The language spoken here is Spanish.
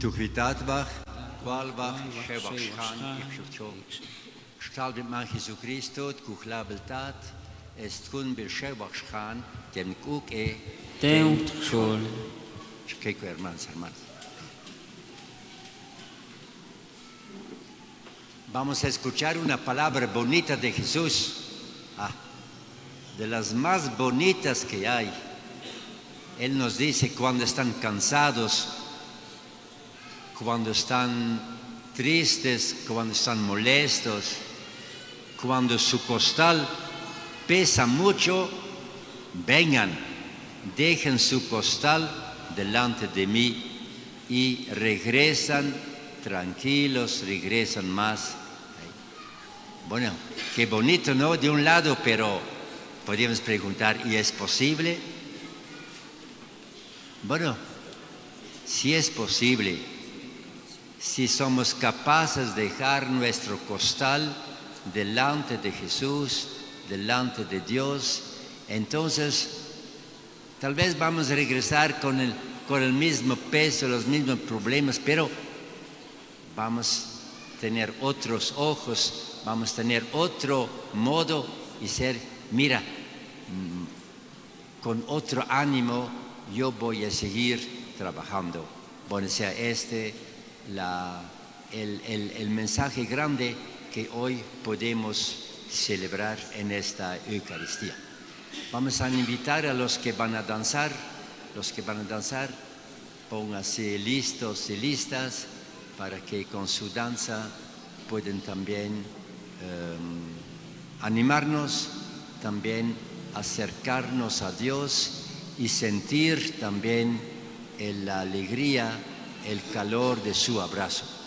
Tuchvitatvach, Qualvach, Shevach Shan, Ipshucho, Stalbit Man Jesucristo, Kuchlabeltat, Estkun Bil Shevach Shan, Tem Kuk Tem Tchol. Checo, hermanos. Vamos a escuchar una palabra bonita de Jesús, de las más bonitas que hay. Él nos dice cuando están cansados, cuando están tristes, cuando están molestos, cuando su costal pesa mucho, vengan, dejen su costal delante de mí y regresan tranquilos, regresan más. Bueno, qué bonito, ¿no? De un lado, pero podríamos preguntar, ¿y es posible? Bueno, si es posible, si somos capaces de dejar nuestro costal delante de Jesús, delante de Dios, entonces tal vez vamos a regresar con el mismo peso, los mismos problemas, pero vamos a tener otros ojos, vamos a tener otro modo y ser, mira, con otro ánimo yo voy a seguir trabajando. Bueno, sea este el mensaje grande que hoy podemos celebrar en esta Eucaristía. Vamos a invitar a los que van a danzar, pónganse listos y listas para que con su danza pueden también animarnos, también acercarnos a Dios y sentir también la alegría, el calor de su abrazo.